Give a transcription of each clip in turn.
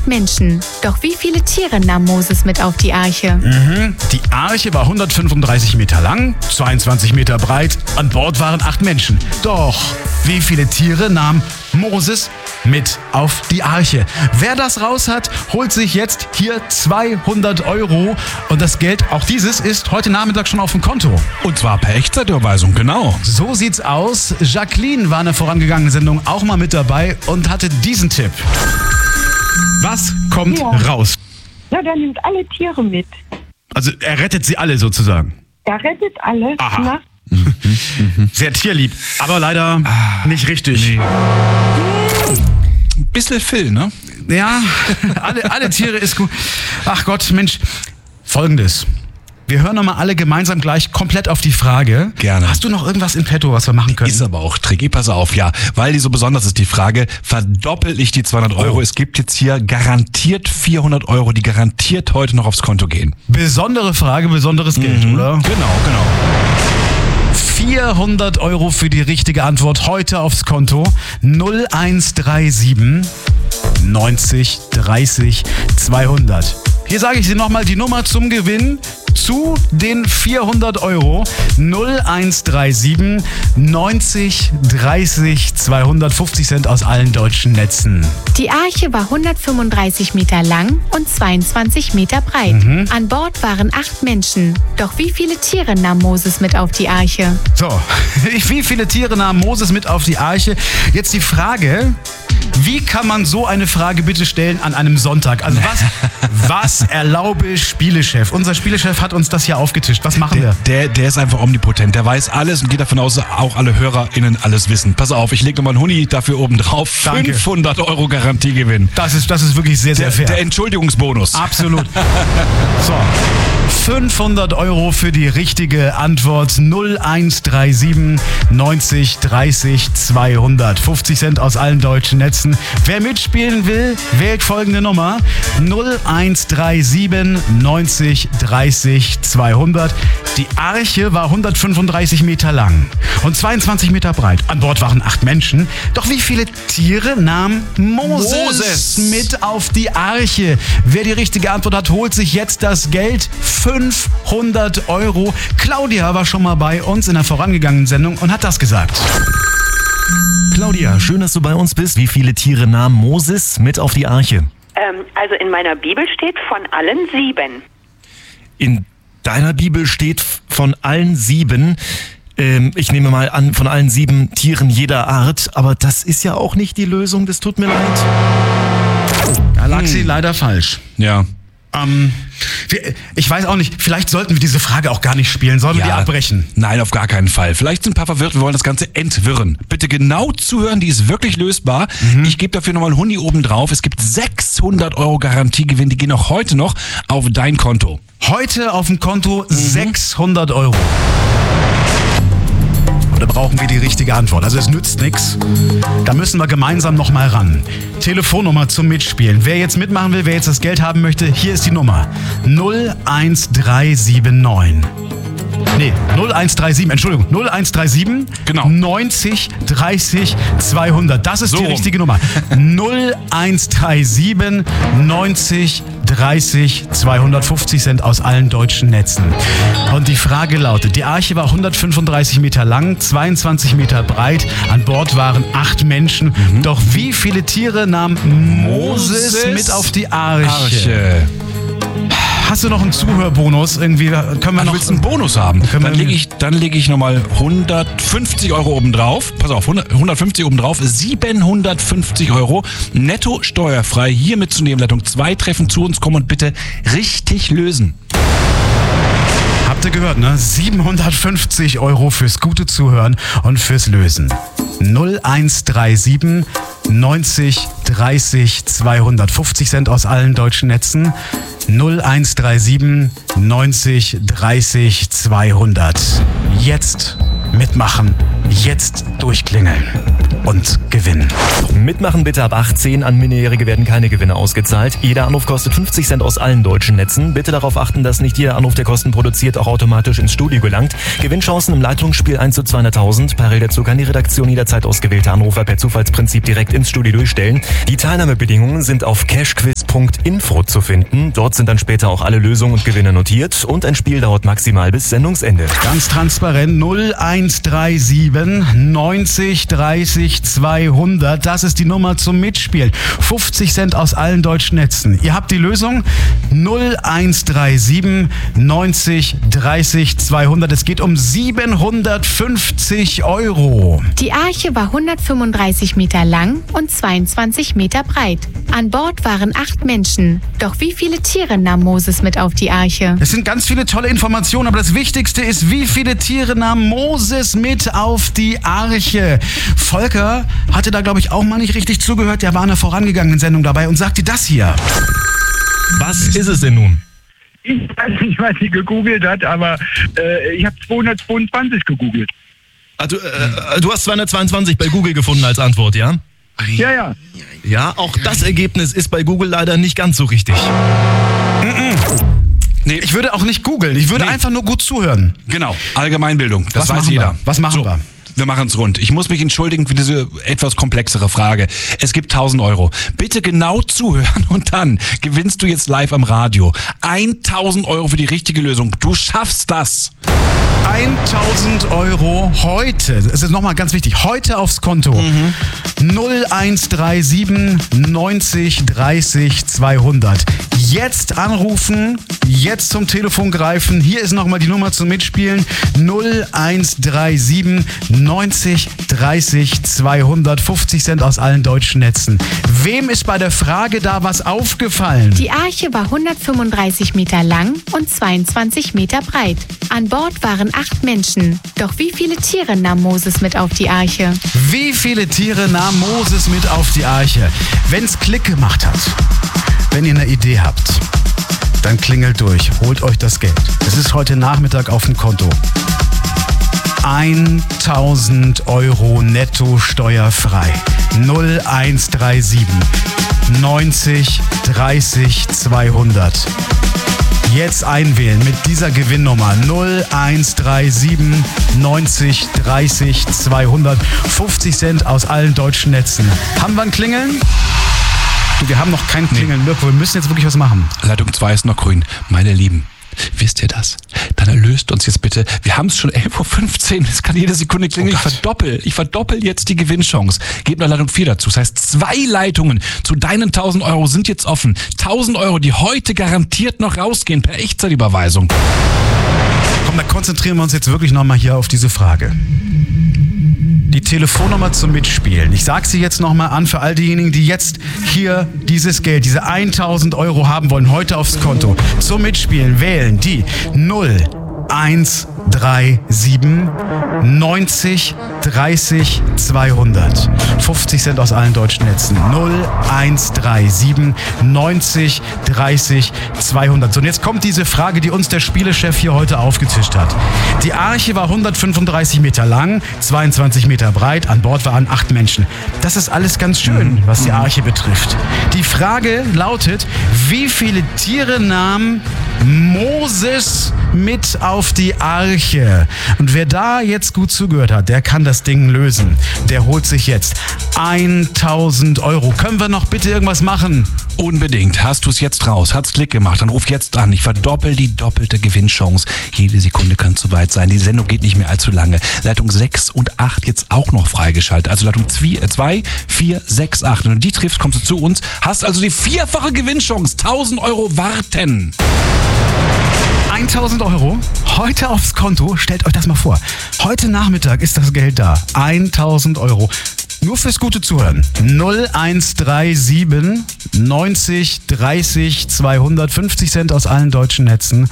8 Menschen. Doch wie viele Tiere nahm Moses mit auf die Arche? Die Arche war 135 Meter lang, 22 Meter breit. An Bord waren 8 Menschen. Doch wie viele Tiere nahm Moses mit auf die Arche? Wer das raus hat, holt sich jetzt hier 200 Euro. Und das Geld, auch dieses, ist heute Nachmittag schon auf dem Konto. Und zwar per Echtzeitüberweisung, genau. So sieht's aus. Jacqueline war in der vorangegangenen Sendung auch mal mit dabei und hatte diesen Tipp. Was kommt raus? Na, der nimmt alle Tiere mit. Also er rettet sie alle sozusagen. Er rettet alle. Aha. Na, Sehr tierlieb, aber leider nicht richtig. Nee. Ein bisschen Phil, ne? Ja, alle Tiere ist gut. Ach Gott, Mensch. Folgendes. Wir hören nochmal alle gemeinsam gleich komplett auf die Frage. Gerne. Hast du noch irgendwas in petto, was wir machen können? Ist aber auch tricky, pass auf, ja. Weil die so besonders ist, die Frage, verdoppel ich die 200 Euro. Es gibt jetzt hier garantiert 400 Euro, die garantiert heute noch aufs Konto gehen. Besondere Frage, besonderes Geld, oder? Genau. 400 Euro für die richtige Antwort heute aufs Konto. 0137 90 30 200. Hier sage ich Sie nochmal die Nummer zum Gewinn zu den 400 Euro. 0137 90 30 250 Cent aus allen deutschen Netzen. Die Arche war 135 Meter lang und 22 Meter breit. An Bord waren 8 Menschen. Doch wie viele Tiere nahm Moses mit auf die Arche? So, wie viele Tiere nahm Moses mit auf die Arche? Jetzt die Frage, wie kann man so eine Frage bitte stellen an einem Sonntag? Also was erlaube Spielechef? Unser Spielechef hat uns das hier aufgetischt. Was machen wir? Der ist einfach omnipotent. Der weiß alles und geht davon aus, dass auch alle HörerInnen alles wissen. Pass auf, ich lege nochmal einen Huni dafür oben drauf. Danke. 500 Euro Garantiegewinn. Das ist wirklich sehr, sehr fair. Der Entschuldigungsbonus. Absolut. So, 500 Euro für die richtige Antwort. 0137 90 30 200. 50 Cent aus allen deutschen Netzen. Wer mitspielen will, wählt folgende Nummer. 0137 90 30 200. Die Arche war 135 Meter lang und 22 Meter breit. An Bord waren 8 Menschen. Doch wie viele Tiere nahm Moses mit auf die Arche? Wer die richtige Antwort hat, holt sich jetzt das Geld. 500 Euro. Claudia war schon mal bei uns in der vorangegangenen Sendung und hat das gesagt. Claudia, schön, dass du bei uns bist. Wie viele Tiere nahm Moses mit auf die Arche? Also in meiner Bibel steht von allen 7. In deiner Bibel steht von allen 7. Ich nehme mal an, von allen 7 Tieren jeder Art. Aber das ist ja auch nicht die Lösung. Das tut mir leid. Da lag sie leider falsch. Ja. Ich weiß auch nicht, vielleicht sollten wir diese Frage auch gar nicht spielen. Sollen wir die abbrechen? Nein, auf gar keinen Fall. Vielleicht sind ein paar verwirrt, wir wollen das Ganze entwirren. Bitte genau zuhören, die ist wirklich lösbar. Ich gebe dafür nochmal einen Huni oben drauf. Es gibt 600 Euro Garantiegewinn, die gehen auch heute noch auf dein Konto. Heute auf dem Konto 600 Euro. Oder brauchen wir die richtige Antwort? Also es nützt nichts. Da müssen wir gemeinsam nochmal ran. Telefonnummer zum Mitspielen. Wer jetzt mitmachen will, wer jetzt das Geld haben möchte, hier ist die Nummer. 01379. Nee, 0137, Entschuldigung, 0137 Genau. 90 30 200. Das ist So die rum. richtige Nummer. 0137 90 30 250 Cent aus allen deutschen Netzen. Und die Frage lautet, die Arche war 135 Meter lang, 22 Meter breit. An Bord waren 8 Menschen. Doch wie viele Tiere nahm Moses mit auf die Arche? Hast du noch einen Zuhörbonus? Irgendwie können wir Du noch willst einen Bonus haben? Können wir- Dann lege ich nochmal 150 Euro oben drauf. Pass auf, 150 oben drauf. 750 Euro netto steuerfrei hier mit zur Nebenleitung. 2 Treffen zu uns kommen und bitte richtig lösen. Habt ihr gehört, ne? 750 Euro fürs gute Zuhören und fürs Lösen. 0137 90 30 250 Cent aus allen deutschen Netzen. 0137 90 30 200. Jetzt mitmachen Jetzt durchklingeln und gewinnen. Mitmachen bitte ab 18. An Minderjährige werden keine Gewinne ausgezahlt. Jeder Anruf kostet 50 Cent aus allen deutschen Netzen. Bitte darauf achten, dass nicht jeder Anruf, der Kosten produziert, auch automatisch ins Studio gelangt. Gewinnchancen im Leitungsspiel 1 zu 200.000. Parallel dazu kann die Redaktion jederzeit ausgewählte Anrufer per Zufallsprinzip direkt ins Studio durchstellen. Die Teilnahmebedingungen sind auf cashquiz.info zu finden. Dort sind dann später auch alle Lösungen und Gewinne notiert. Und ein Spiel dauert maximal bis Sendungsende. Ganz transparent 0137 90 30 200. Das ist die Nummer zum Mitspielen. 50 Cent aus allen deutschen Netzen. Ihr habt die Lösung 0137 90 30 200. Es geht um 750 Euro. Die Arche war 135 Meter lang und 22 Meter breit. An Bord waren 8 Menschen. Doch wie viele Tiere nahm Moses mit auf die Arche? Es sind ganz viele tolle Informationen, aber das Wichtigste ist, wie viele Tiere nahm Moses mit auf die Arche? Volker hatte da, glaube ich, auch mal nicht richtig zugehört. Der war in der vorangegangenen Sendung dabei und sagte das hier. Was ist es denn nun? Ich weiß nicht, was sie gegoogelt hat, aber ich habe 222 gegoogelt. Also, du hast 222 bei Google gefunden als Antwort, ja? Ja. Ja, auch das Ergebnis ist bei Google leider nicht ganz so richtig. Nee, ich würde auch nicht googeln. Ich würde einfach nur gut zuhören. Genau, Allgemeinbildung, das weiß jeder. Was machen wir? Wir machen es rund. Ich muss mich entschuldigen für diese etwas komplexere Frage. Es gibt 1.000 Euro. Bitte genau zuhören und dann gewinnst du jetzt live am Radio 1.000 Euro für die richtige Lösung. Du schaffst das. 1.000 Euro heute. Das ist nochmal ganz wichtig. Heute aufs Konto. 0137 90 30 200. Jetzt anrufen, jetzt zum Telefon greifen. Hier ist nochmal die Nummer zum Mitspielen. 0137 90 30 200. 50 Cent aus allen deutschen Netzen. Wem ist bei der Frage da was aufgefallen? Die Arche war 135 Meter lang und 22 Meter breit. An Bord waren 8 Menschen. Doch wie viele Tiere nahm Moses mit auf die Arche? Wie viele Tiere nahm Moses mit auf die Arche? Wenn's Klick gemacht hat, wenn ihr eine Idee habt, dann klingelt durch, holt euch das Geld. Es ist heute Nachmittag auf dem Konto. 1.000 Euro netto steuerfrei. 0137 90 30 200. Jetzt einwählen mit dieser Gewinnnummer 0137 90 30 200. 50 Cent aus allen deutschen Netzen. Haben wir ein Klingeln? Du, wir haben noch kein Klingeln. Mirko, wir müssen jetzt wirklich was machen. Leitung 2 ist noch grün. Meine Lieben, wisst ihr das? Dann erlöst uns jetzt bitte. Wir haben es schon 11.15 Uhr. Es kann jede Sekunde klingeln. Ich verdoppel jetzt die Gewinnchance. Gebt noch Leitung 4 dazu. Das heißt, 2 Leitungen zu deinen 1.000 Euro sind jetzt offen. 1.000 Euro, die heute garantiert noch rausgehen per Echtzeitüberweisung. Komm, da konzentrieren wir uns jetzt wirklich nochmal hier auf diese Frage. Die Telefonnummer zum Mitspielen. Ich sage sie jetzt nochmal an für all diejenigen, die jetzt hier dieses Geld, diese 1.000 Euro haben wollen, heute aufs Konto. Zum Mitspielen wählen die 0137 90 30 200. 50 Cent aus allen deutschen Netzen. 0137 90 30 200. So, und jetzt kommt diese Frage, die uns der Spielechef hier heute aufgetischt hat. Die Arche war 135 Meter lang, 22 Meter breit. An Bord waren 8 Menschen. Das ist alles ganz schön, was die Arche betrifft. Die Frage lautet, wie viele Tiere nahm Moses mit auf die Arche? Und wer da jetzt gut zugehört hat, der kann das Ding lösen. Der holt sich jetzt 1.000 Euro. Können wir noch bitte irgendwas machen? Unbedingt. Hast du es jetzt raus? Hat's Klick gemacht? Dann ruf jetzt an. Ich verdoppel die doppelte Gewinnchance. Jede Sekunde kann zu weit sein. Die Sendung geht nicht mehr allzu lange. Leitung 6 und 8 jetzt auch noch freigeschaltet. Also Leitung 2, 4, 6, 8. Wenn du die triffst, kommst du zu uns. Hast also die 4-fache Gewinnchance. 1.000 Euro warten. 1.000 Euro heute aufs Konto. Stellt euch das mal vor. Heute Nachmittag ist das Geld da. 1.000 Euro. Nur fürs gute Zuhören. 0137 90 30 250 Cent aus allen deutschen Netzen.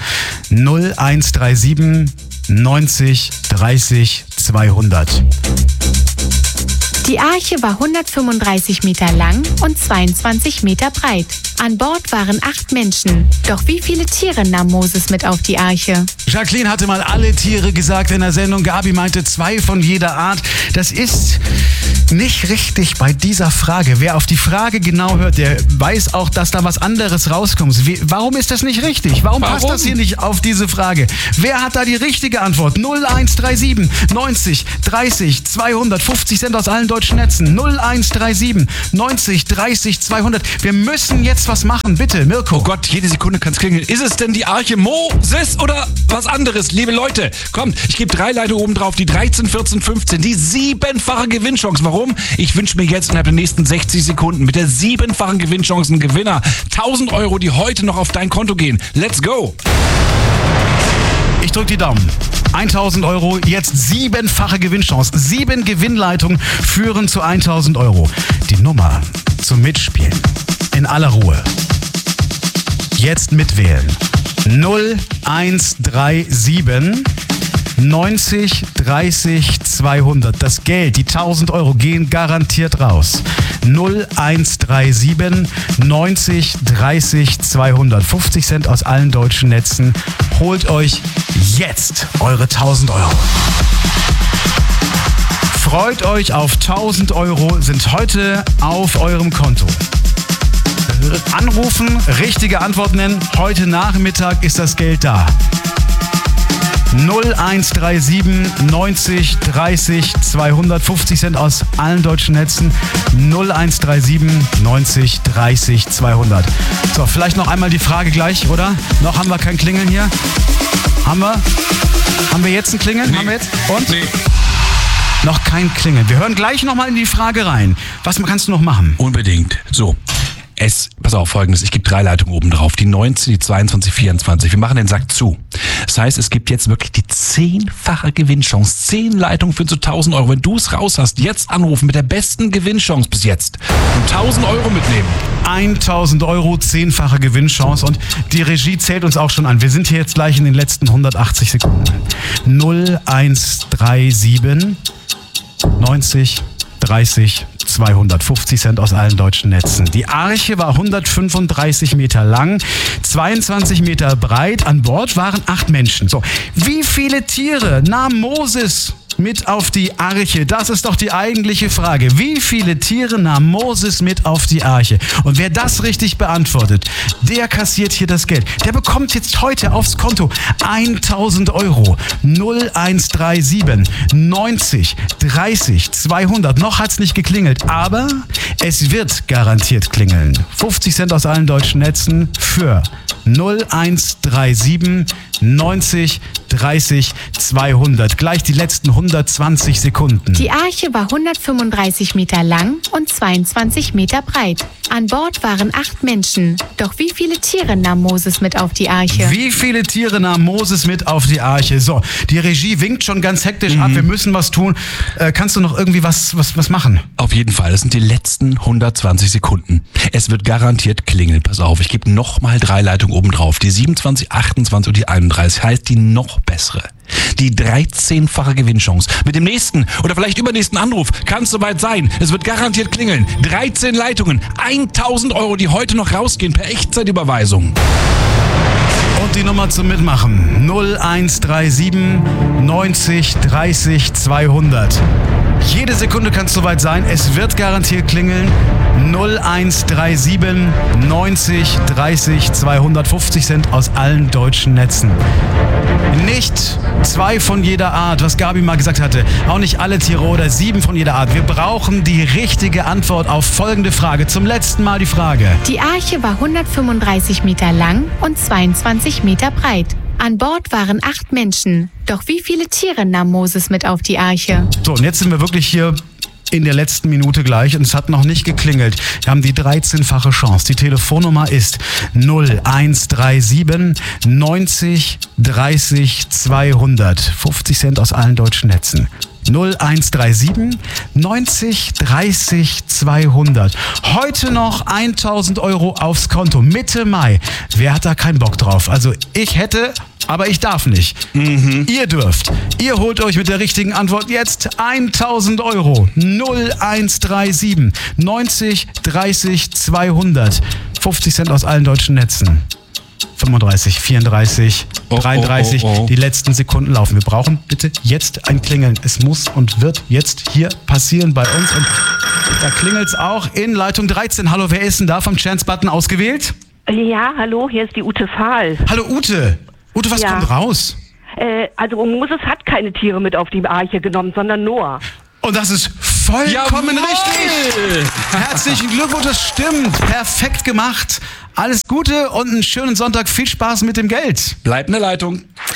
0137 90 30 200. Die Arche war 135 Meter lang und 22 Meter breit. An Bord waren 8 Menschen. Doch wie viele Tiere nahm Moses mit auf die Arche? Jacqueline hatte mal alle Tiere gesagt in der Sendung. Gabi meinte 2 von jeder Art. Das ist nicht richtig bei dieser Frage. Wer auf die Frage genau hört, der weiß auch, dass da was anderes rauskommt. Warum ist das nicht richtig? Warum passt das hier nicht auf diese Frage? Wer hat da die richtige Antwort? 0137 90 30 200. 50 Cent aus allen deutschen Netzen. 0137 90 30 200. Wir müssen jetzt was machen. Bitte, Mirko. Oh Gott, jede Sekunde kann es klingeln. Ist es denn die Arche Moses oder was anderes? Liebe Leute, kommt, ich gebe 3 Leitungen oben drauf. Die 13, 14, 15. Die 7-fache Gewinnchance. Warum? Ich wünsche mir jetzt innerhalb der nächsten 60 Sekunden mit der 7-fachen Gewinnchance einen Gewinner. 1.000 Euro, die heute noch auf dein Konto gehen. Let's go! Ich drücke die Daumen. 1.000 Euro, jetzt 7-fache Gewinnchance. 7 Gewinnleitungen führen zu 1.000 Euro. Die Nummer zum Mitspielen in aller Ruhe. Jetzt mitwählen. 0137 90 30 200. Das Geld, die 1.000 Euro gehen garantiert raus. 0137 90 30 200. 50 Cent aus allen deutschen Netzen. Holt euch jetzt eure 1.000 Euro. Freut euch auf 1.000 Euro, sind heute auf eurem Konto. Anrufen, richtige Antwort nennen. Heute Nachmittag ist das Geld da. 0137 90 30 250 Cent aus allen deutschen Netzen. 0137 90 30 200. So, vielleicht noch einmal die Frage gleich, oder? Noch haben wir kein Klingeln hier. Haben wir? Haben wir jetzt ein Klingeln? Nee. Haben wir jetzt? Und? Nee. Noch kein Klingeln. Wir hören gleich nochmal in die Frage rein. Was kannst du noch machen? Unbedingt. So. Pass auf, Folgendes. Ich gebe 3 Leitungen oben drauf. Die 19, die 22, 24. Wir machen den Sack zu. Das heißt, es gibt jetzt wirklich die 10-fache Gewinnchance. 10 Leitungen für so 1.000 Euro. Wenn du es raus hast, jetzt anrufen mit der besten Gewinnchance bis jetzt. Und 1.000 Euro mitnehmen. 1.000 Euro, 10-fache Gewinnchance. Und die Regie zählt uns auch schon an. Wir sind hier jetzt gleich in den letzten 180 Sekunden. 0137 90 30 250 Cent aus allen deutschen Netzen. Die Arche war 135 Meter lang, 22 Meter breit. An Bord waren 8 Menschen. So, wie viele Tiere nahm Moses mit auf die Arche? Das ist doch die eigentliche Frage. Wie viele Tiere nahm Moses mit auf die Arche? Und wer das richtig beantwortet, der kassiert hier das Geld. Der bekommt jetzt heute aufs Konto 1.000 Euro. 0137 90 30 200. Noch hat's nicht geklingelt, aber es wird garantiert klingeln. 50 Cent aus allen deutschen Netzen für 0137 90 30 200. Gleich die letzten 120 Sekunden. Die Arche war 135 Meter lang und 22 Meter breit. An Bord waren 8 Menschen. Doch wie viele Tiere nahm Moses mit auf die Arche? Wie viele Tiere nahm Moses mit auf die Arche? So, die Regie winkt schon ganz hektisch ab. Wir müssen was tun. Kannst du noch irgendwie was machen? Auf jeden Fall. Das sind die letzten 120 Sekunden. Es wird garantiert klingeln. Pass auf, ich gebe nochmal 3 Leitungen oben drauf. Die 27, 28 und die 31. Heißt die noch bessere. Die 13-fache Gewinnchance. Mit dem nächsten oder vielleicht übernächsten Anruf kann es soweit sein. Es wird garantiert klingeln. 13 Leitungen, 1.000 Euro, die heute noch rausgehen per Echtzeitüberweisung. Und die Nummer zum Mitmachen. 0137 90 30 200. Jede Sekunde kann es soweit sein. Es wird garantiert klingeln. 0137 90 30 250 Cent aus allen deutschen Netzen. Nicht 2 von jeder Art, was Gabi mal gesagt hatte. Auch nicht alle Tiere oder 7 von jeder Art. Wir brauchen die richtige Antwort auf folgende Frage. Zum letzten Mal die Frage. Die Arche war 135 Meter lang und 22 Meter breit. An Bord waren 8 Menschen. Doch wie viele Tiere nahm Moses mit auf die Arche? So, und jetzt sind wir wirklich hier in der letzten Minute gleich und es hat noch nicht geklingelt. Wir haben die 13-fache Chance. Die Telefonnummer ist 0137 90 30 200. 50 Cent aus allen deutschen Netzen. 0137 90 30 200. Heute noch 1000 Euro aufs Konto. Mitte Mai. Wer hat da keinen Bock drauf? Also ich hätte, aber ich darf nicht. Ihr dürft. Ihr holt euch mit der richtigen Antwort jetzt 1000 Euro. 0137 90 30 200. 50 Cent aus allen deutschen Netzen. 35, 34, 33, Die letzten Sekunden laufen. Wir brauchen bitte jetzt ein Klingeln. Es muss und wird jetzt hier passieren bei uns. Und da klingelt's auch in Leitung 13. Hallo, wer ist denn da vom Chance-Button ausgewählt? Ja, hallo, hier ist die Ute Fahl. Hallo Ute. Ute, was kommt raus? Also Moses hat keine Tiere mit auf die Arche genommen, sondern Noah. Und das ist vollkommen richtig. Herzlichen Glückwunsch, das stimmt. Perfekt gemacht. Alles Gute und einen schönen Sonntag. Viel Spaß mit dem Geld. Bleibt in der Leitung.